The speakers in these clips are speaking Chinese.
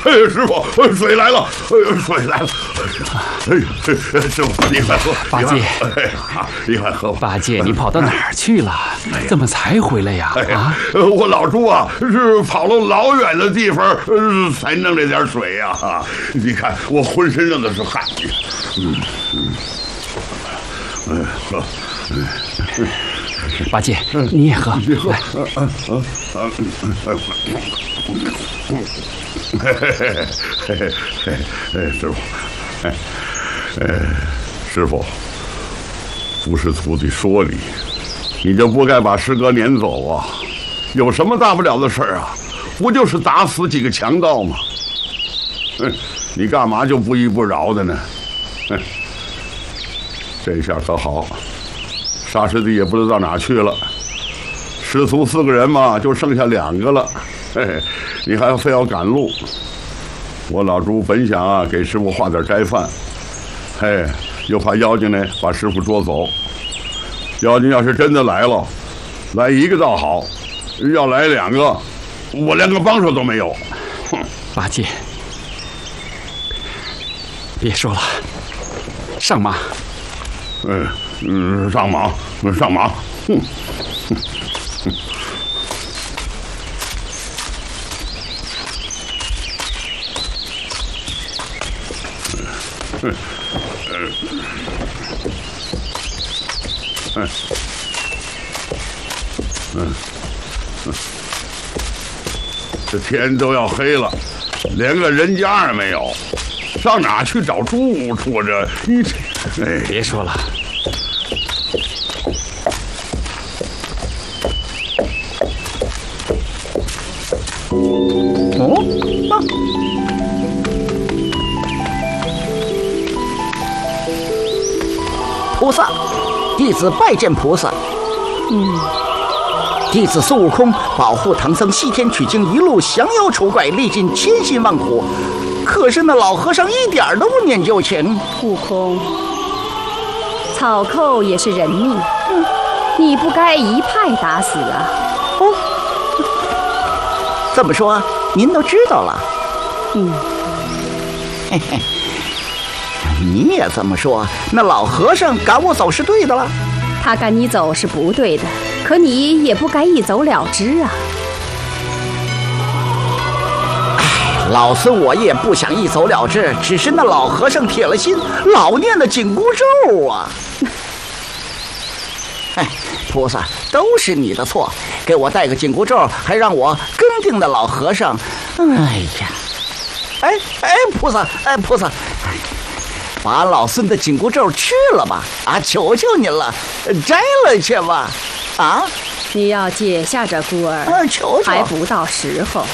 师傅，水来了，水来了！师傅，你快喝！ 八戒， 你快喝吧。 八戒，你跑到哪儿去了？怎么才回来呀？啊！ 我老猪啊，是跑了老远的地方，才弄这点水呀！你看我浑身上的是汗。喝。 八戒，你也喝。 你喝。师傅，师傅，不是徒弟说你就不该把师哥撵走啊！有什么大不了的事儿啊？不就是打死几个强盗吗？你干嘛就不依不饶的呢？这下可好，沙师弟也不知道哪去了。师徒4个人嘛，就剩下2个了。你还非要赶路。我老猪本想啊给师傅画点斋饭，又怕妖精呢把师傅捉走。妖精要是真的来了，来1个倒好，要来2个，我连个帮手都没有。 八戒，别说了，上马。 上马，上马。这天都要黑了，连个人家也没有，上哪去找住处？ 别说了。 菩萨，弟子拜见菩萨。弟子孙悟空保护唐僧西天取经，一路降妖除怪，历尽千辛万苦。可是那老和尚一点都不念旧情。 悟空，草寇也是人命，你不该一派打死啊！ 这么说，您都知道了。嘿嘿。你也这么说，那老和尚赶我走是对的了。 他赶你走是不对的，可你也不该一走了之啊。 老孙我也不想一走了之，只是那老和尚铁了心，老念的紧箍咒啊。菩萨，都是你的错，给我带个紧箍咒，还让我跟定的老和尚。菩萨，菩萨。把老孙的紧箍咒去了吧！求求您了，摘了去吧！ 你要解下这箍儿， 求求， 还不到时候。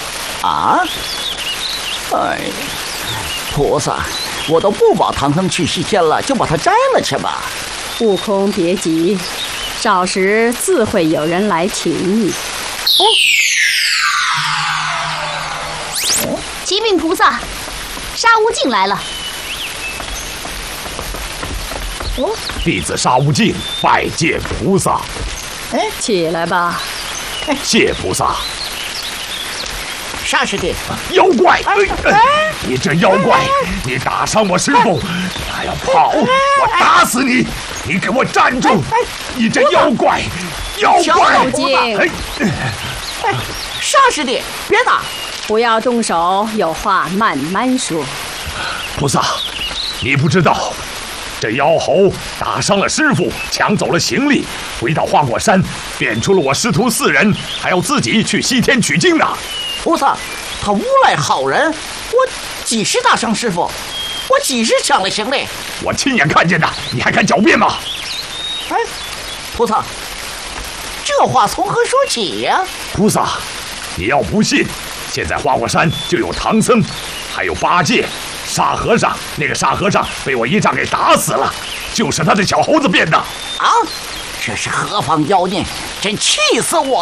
菩萨，我都不保唐僧去西天了，就把它摘了去吧。 悟空，别急，少时自会有人来请你。 启禀菩萨，沙悟净来了。 弟子沙悟净拜见菩萨。 起来吧。 谢菩萨。 沙师弟， 妖怪！你这妖怪，你打伤我师傅，你还要跑？我打死你！你给我站住！你这妖怪！妖怪！ 沙师弟，别打！ 不要动手，有话慢慢说。 菩萨，你不知道。这妖猴打伤了师傅，抢走了行李，回到花果山，变出了我师徒4人，还要自己去西天取经呢。 菩萨，他诬赖好人，我几时打伤师傅？我几时抢了行李？ 我亲眼看见的，你还敢狡辩吗？ 菩萨，这话从何说起呀？ 菩萨，你要不信，现在花果山就有唐僧，还有八戒。沙和尚，那个沙和尚被我一杖给打死了，就是他这小猴子变的。 这是何方妖孽？真气死我